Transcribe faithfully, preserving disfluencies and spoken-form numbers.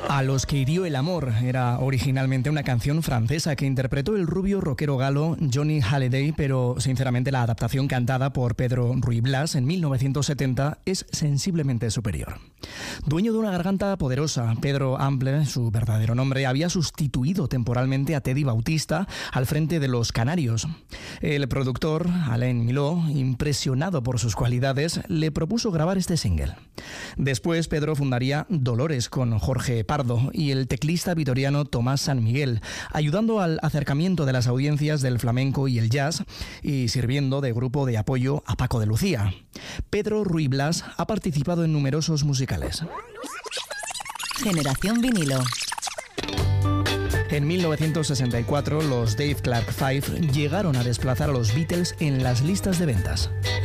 A los que hirió el amor era originalmente una canción francesa que interpretó el rubio rockero galo Johnny Hallyday, pero sinceramente la adaptación cantada por Pedro Ruy Blas en mil novecientos setenta es sensiblemente superior. Dueño de una garganta poderosa, Pedro Ample, su verdadero nombre, había sustituido temporalmente a Teddy Bautista al frente de Los Canarios. El productor, Alain Miló, impresionado por sus cualidades, le propuso grabar este single. Después Pedro fundaría Dolores con Jorge Pardo y el teclista vitoriano Tomás San Miguel, ayudando al acercamiento de las audiencias del flamenco y el jazz y sirviendo de grupo de apoyo a Paco de Lucía. Pedro Ruy Blas ha participado en numerosos musicales. Generación vinilo. En mil novecientos sesenta y cuatro, los Dave Clark Five llegaron a desplazar a los Beatles en las listas de ventas.